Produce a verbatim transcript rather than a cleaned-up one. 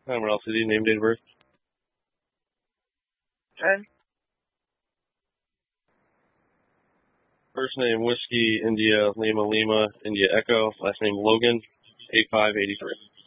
Emerald City, name, date of birth. ten. First name Whiskey India Lima Lima India Echo. Last name Logan. Eight five eighty three.